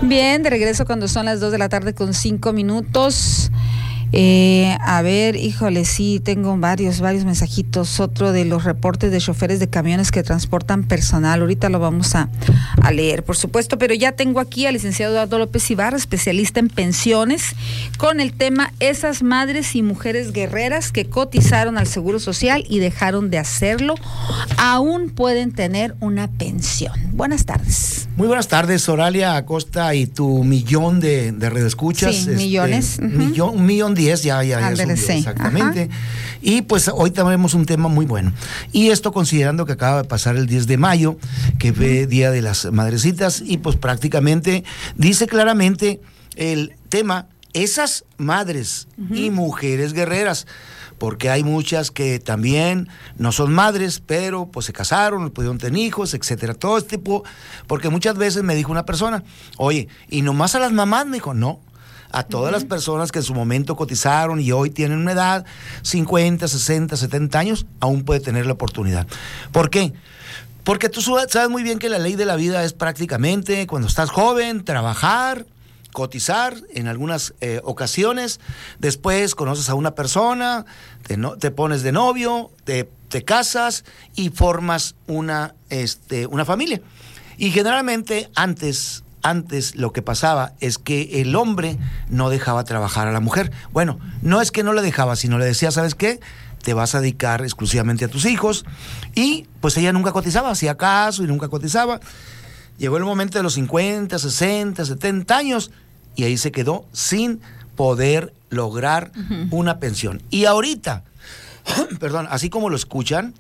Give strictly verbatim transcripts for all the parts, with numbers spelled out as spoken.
Bien, de regreso cuando son las dos de la tarde con cinco minutos. Eh, a ver, híjole, sí, tengo varios, varios mensajitos. Otro de los reportes de choferes de camiones que transportan personal. Ahorita lo vamos a, a leer, por supuesto, pero ya tengo aquí al licenciado Eduardo López Ibarra, especialista en pensiones, con el tema esas madres y mujeres guerreras que cotizaron al Seguro Social y dejaron de hacerlo, aún pueden tener una pensión. Buenas tardes. Muy buenas tardes, Oralia Acosta y tu millón de, de redescuchas. Sí, este, millones. Uh-huh. millón, un millón diez, ya, ya, ya Ándale, subió, sí. exactamente. Ajá. Y pues hoy tenemos un tema muy bueno. Y esto considerando que acaba de pasar el diez de mayo, que uh-huh. fue Día de las Madrecitas, y pues prácticamente dice claramente el tema, esas madres uh-huh. y mujeres guerreras. Porque hay muchas que también no son madres, pero pues se casaron, pudieron tener hijos, etcétera. Todo este tipo, porque muchas veces me dijo una persona, oye, ¿y nomás a las mamás? Me dijo, no, a todas uh-huh. las personas que en su momento cotizaron y hoy tienen una edad, cincuenta, sesenta, setenta años, aún puede tener la oportunidad. ¿Por qué? Porque tú sabes muy bien que la ley de la vida es prácticamente, cuando estás joven, trabajar, cotizar en algunas eh, ocasiones, después conoces a una persona, te, no, te pones de novio, te, te casas y formas una, este, una familia. Y generalmente antes, antes lo que pasaba es que el hombre no dejaba trabajar a la mujer. Bueno, no es que no le dejaba, sino le decía, ¿sabes qué? Te vas a dedicar exclusivamente a tus hijos. Y pues ella nunca cotizaba, hacía caso y nunca cotizaba. Llegó el momento de los cincuenta, sesenta, setenta años y ahí se quedó sin poder lograr uh-huh. una pensión. Y ahorita, perdón, así como lo escuchan,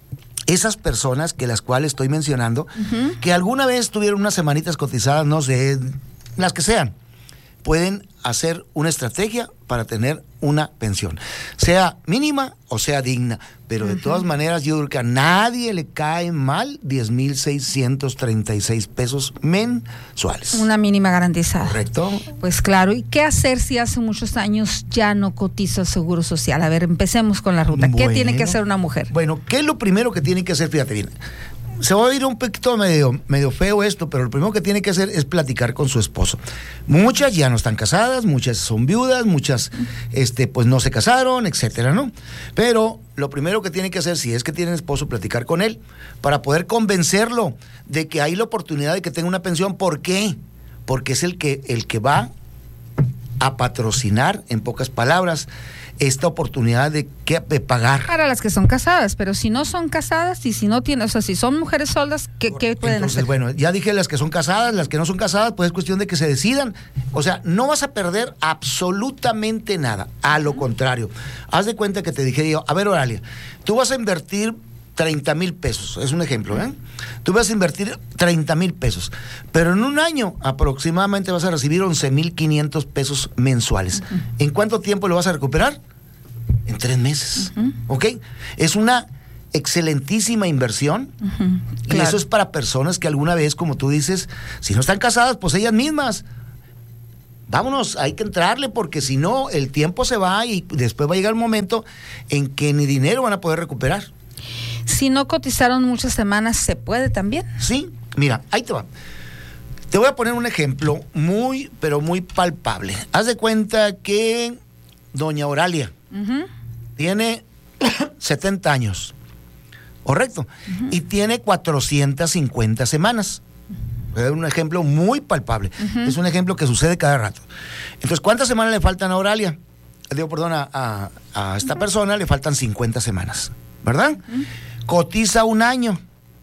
esas personas que las cuales estoy mencionando, uh-huh. que alguna vez tuvieron unas semanitas cotizadas, no sé, las que sean, pueden hacer una estrategia para tener una pensión, sea mínima o sea digna, pero uh-huh. de todas maneras yo creo que a nadie le cae mal diez mil seiscientos treinta y seis pesos mensuales. Una mínima garantizada. Correcto. Pues claro, ¿y qué hacer si hace muchos años ya no cotiza el Seguro Social? A ver, empecemos con la ruta. ¿Qué bueno, tiene que hacer una mujer? Bueno, ¿qué es lo primero que tiene que hacer? Fíjate bien. Se va a oír un poquito medio, medio feo esto, pero lo primero que tiene que hacer es platicar con su esposo. Muchas ya no están casadas, muchas son viudas, muchas este, pues no se casaron, etcétera, ¿no? Pero lo primero que tiene que hacer, si es que tienen esposo, platicar con él para poder convencerlo de que hay la oportunidad de que tenga una pensión. ¿Por qué? Porque es el que, el que va a patrocinar, en pocas palabras, esta oportunidad de, que, de pagar. Para las que son casadas, pero si no son casadas y si no tienen, o sea, si son mujeres soldas, ¿qué, ¿qué pueden Entonces, hacer? Bueno, ya dije las que son casadas, las que no son casadas, pues es cuestión de que se decidan. O sea, no vas a perder absolutamente nada. A lo uh-huh. contrario. Haz de cuenta que te dije yo, a ver, Oralia, tú vas a invertir treinta mil pesos, es un ejemplo, ¿eh? Tú vas a invertir treinta mil pesos, pero en un año aproximadamente vas a recibir once mil quinientos pesos mensuales. Uh-huh. ¿En cuánto tiempo lo vas a recuperar? En tres meses, uh-huh. ¿ok? Es una excelentísima inversión uh-huh. claro. Y eso es para personas que alguna vez, como tú dices, si no están casadas, pues ellas mismas. Vámonos, hay que entrarle porque si no, el tiempo se va y después va a llegar un momento en que ni dinero van a poder recuperar. Si no cotizaron muchas semanas, ¿se puede también? Sí, mira, ahí te va. Te voy a poner un ejemplo muy, pero muy palpable. Haz de cuenta que doña Oralia uh-huh. tiene setenta años, ¿correcto? Uh-huh. Y tiene cuatrocientas cincuenta semanas. Es un ejemplo muy palpable. Uh-huh. Es un ejemplo que sucede cada rato. Entonces, ¿cuántas semanas le faltan a Oralia? Digo, perdón, a, a, a esta uh-huh. persona le faltan cincuenta semanas, ¿verdad? Uh-huh. Cotiza un año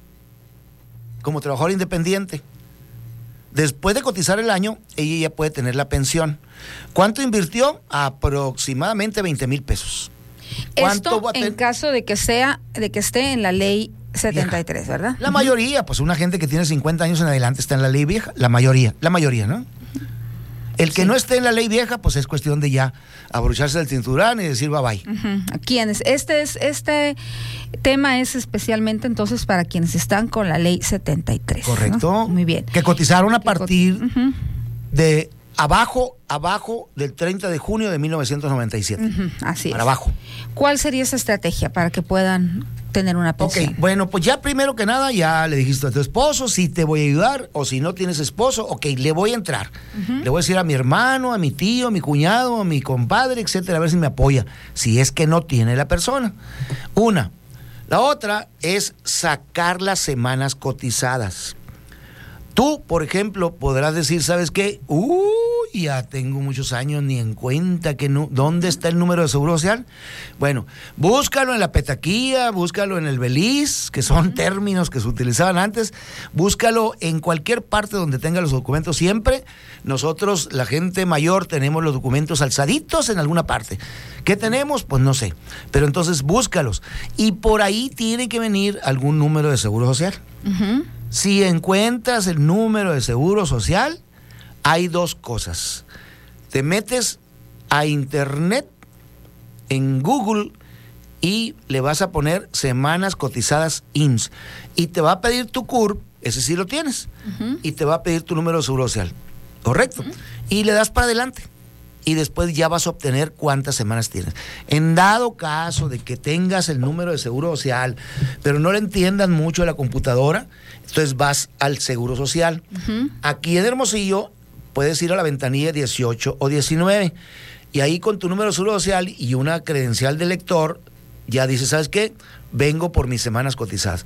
como trabajador independiente. Después de cotizar el año, ella ya puede tener la pensión. ¿Cuánto invirtió? Aproximadamente veinte mil pesos. Esto en ten... caso de que sea, de que esté en la ley setenta y tres, ¿verdad? La uh-huh. mayoría, pues una gente que tiene cincuenta años en adelante está en la ley vieja. La mayoría, la mayoría, ¿no? El que sí. no esté en la ley vieja, pues es cuestión de ya abrocharse el cinturón y decir bye bye. Uh-huh. ¿Quiénes? Este es, este tema es especialmente entonces para quienes están con la ley setenta y tres. Correcto. ¿No? Muy bien. Que cotizaron a partir cot- uh-huh. de abajo, abajo del treinta de junio de mil novecientos noventa y siete. Uh-huh. Así para es. abajo. ¿Cuál sería esa estrategia para que puedan tener una pensión? Ok, bueno, pues ya primero que nada, ya le dijiste a tu esposo si te voy a ayudar o si no tienes esposo, ok, le voy a entrar. Uh-huh. Le voy a decir a mi hermano, a mi tío, a mi cuñado, a mi compadre, etcétera, a ver si me apoya, si es que no tiene la persona. Una. La otra es sacar las semanas cotizadas. Tú, por ejemplo, podrás decir, ¿sabes qué? Uy, ya tengo muchos años ni en cuenta que no, ¿dónde está el número de seguro social? Bueno, búscalo en la petaquilla, búscalo en el Beliz, que son uh-huh. términos que se utilizaban antes, búscalo en cualquier parte donde tenga los documentos siempre. Nosotros, la gente mayor, tenemos los documentos alzaditos en alguna parte. ¿Qué tenemos? Pues no sé, pero entonces búscalos. Y por ahí tiene que venir algún número de seguro social. Uh-huh. Si encuentras el número de seguro social, hay dos cosas. Te metes a internet, en Google, y le vas a poner semanas cotizadas I M S S. Y te va a pedir tu C U R P, ese sí lo tienes, uh-huh. y te va a pedir tu número de seguro social. ¿Correcto? Uh-huh. Y le das para adelante. Y después ya vas a obtener cuántas semanas tienes. En dado caso de que tengas el número de seguro social, pero no le entiendan mucho a la computadora, entonces vas al seguro social. Uh-huh. Aquí en Hermosillo puedes ir a la ventanilla dieciocho o diecinueve y ahí con tu número de seguro social y una credencial de lector ya dices, ¿sabes qué? Vengo por mis semanas cotizadas.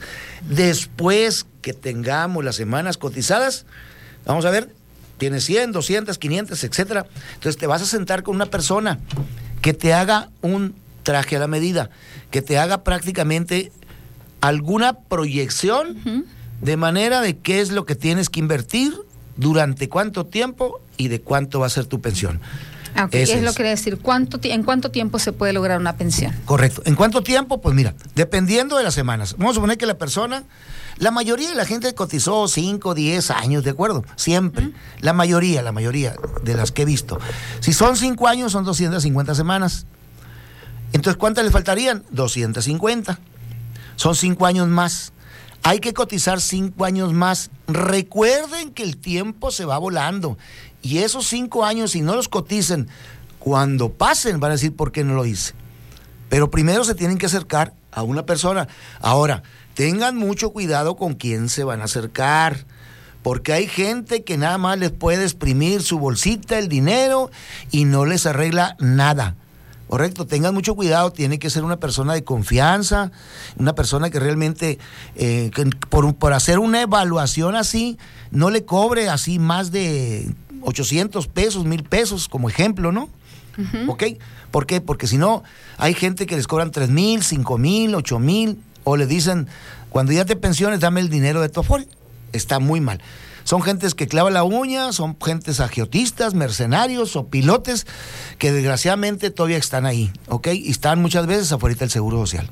Después que tengamos las semanas cotizadas, vamos a ver, tienes cien, doscientas, quinientas, etcétera. Entonces te vas a sentar con una persona que te haga un traje a la medida, que te haga prácticamente alguna proyección uh-huh. de manera de qué es lo que tienes que invertir, durante cuánto tiempo y de cuánto va a ser tu pensión. Okay, es, es lo que quería decir, ¿cuánto, ¿en cuánto tiempo se puede lograr una pensión? Correcto. ¿En cuánto tiempo? Pues mira, dependiendo de las semanas. Vamos a suponer que la persona, la mayoría de la gente cotizó cinco, diez años, ¿de acuerdo? Siempre. Uh-huh. La mayoría, la mayoría de las que he visto. Si son cinco años, son doscientas cincuenta semanas. Entonces, ¿cuántas le faltarían? doscientas cincuenta. Son cinco años más. Hay que cotizar cinco años más. Recuerden que el tiempo se va volando. Y esos cinco años, si no los coticen, cuando pasen, van a decir, ¿por qué no lo hice? Pero primero se tienen que acercar a una persona. Ahora, tengan mucho cuidado con quién se van a acercar, porque hay gente que nada más les puede exprimir su bolsita, el dinero, y no les arregla nada. Correcto, tengan mucho cuidado, tiene que ser una persona de confianza, una persona que realmente, eh, que por, por hacer una evaluación así, no le cobre así más de ochocientos pesos, mil pesos, como ejemplo, ¿no? Uh-huh. ¿Ok? ¿Por qué? Porque si no, hay gente que les cobran tres mil, cinco mil, ocho mil, o le dicen, cuando ya te pensiones, dame el dinero de tu Afore. Está muy mal. Son gentes que clavan la uña, son gentes agiotistas, mercenarios o pilotes que desgraciadamente todavía están ahí, ¿ok? Y están muchas veces afuera del Seguro Social.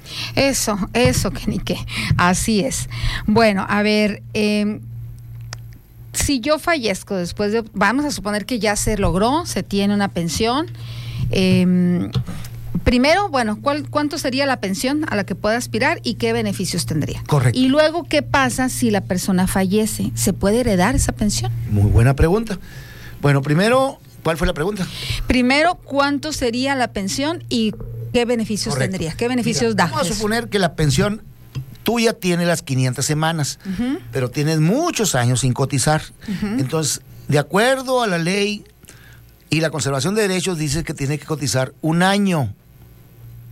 Eso, eso, Kenique, así es. Bueno, a ver, eh, si yo fallezco después de, vamos a suponer que ya se logró, se tiene una pensión, eh, primero, bueno, ¿cuál, ¿cuánto sería la pensión a la que pueda aspirar y qué beneficios tendría? Correcto. Y luego, ¿qué pasa si la persona fallece? ¿Se puede heredar esa pensión? Muy buena pregunta. Bueno, primero, ¿cuál fue la pregunta? Primero, ¿cuánto sería la pensión y qué beneficios Correcto. tendría? ¿Qué beneficios Mira, da? Vamos a suponer que la pensión tuya tiene las quinientas semanas, uh-huh. pero tienes muchos años sin cotizar. Uh-huh. Entonces, de acuerdo a la ley y la conservación de derechos, dice que tiene que cotizar un año